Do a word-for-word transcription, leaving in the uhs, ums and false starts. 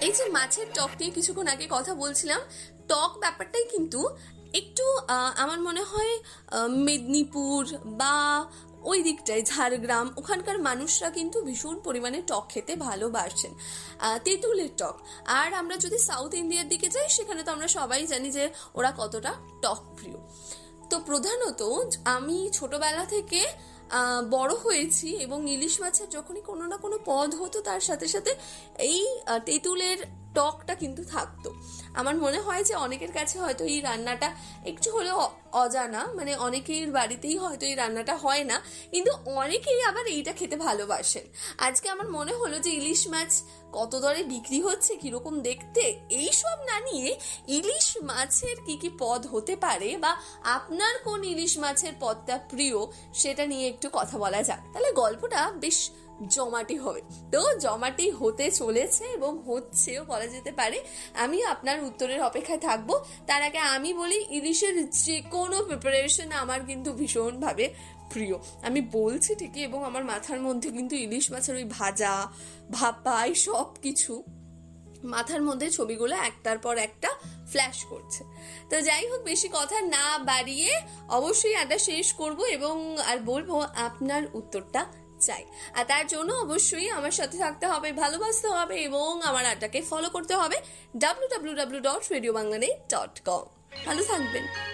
এই যে মাছের টক নিয়ে কিছুক্ষণ আগে কথা বলছিলাম, টক ব্যাপারটাই কিন্তু একটু আমার মনে হয় মেদিনীপুর বা ওই দিকটায় ঝাড়গ্রাম ওখানকার মানুষরা কিন্তু ভীষণ পরিমাণে টক খেতে ভালোবাসেন, তেঁতুলের টক। আর আমরা যদি সাউথ ইন্ডিয়ার দিকে যাই সেখানে তো আমরা সবাই জানি যে ওরা কতটা টক প্রিয়। তো প্রধানত আমি ছোটবেলা থেকে বড় হয়েছি এবং ইলিশ মাছের যখনই কোনো না কোনো পদ হতো তার সাথে সাথে এই তেঁতুলের টকটা কিন্তু থাকতো। আমার মনে হয় যে অনেকের কাছে হয়তো এই রান্নাটা একটু হলেও অজানা, মানে অনেকের বাড়িতেই হয়তো এই রান্নাটা হয় না, কিন্তু অনেকেই আবার এইটা খেতে ভালোবাসেন। আজকে আমার মনে হলো যে ইলিশ মাছ কত দরে বিক্রি হচ্ছে, কিরকম দেখতে, এইসব না নিয়ে ইলিশ মাছের কি কি পদ হতে পারে বা আপনার কোন ইলিশ মাছের পদটা প্রিয় সেটা নিয়ে একটু কথা বলা যাক। তাহলে গল্পটা বেশ জমাটি হবে। তো জমাটি হতে চলেছে এবং হচ্ছেও বলা যেতে পারে। আমি আপনার উত্তরের অপেক্ষায় থাকবো। তার আগে আমি বলি, ইলিশের যে কোনো প্রিপারেশন আমার কিন্তু ভীষণভাবে প্রিয়। আমি বলছি ঠিকই, এবং আমার মাথার মধ্যে কিন্তু ইলিশ মাছের ওই ভাজা ভাপা এই সব কিছু মাথার মধ্যে ছবিগুলো একটার পর একটা ফ্ল্যাশ করছে। তো যাই হোক, বেশি কথা না বাড়িয়ে অবশ্যই আড্ডা শেষ করব এবং আর বলবো আপনার উত্তরটা চাই। আর তার জন্য অবশ্যই আমার সাথে থাকতে হবে, ভালোবাসতে হবে এবং আমার আড্ডাকে ফলো করতে হবে W W W dot radio Bangla dot com. ভালো থাকবেন।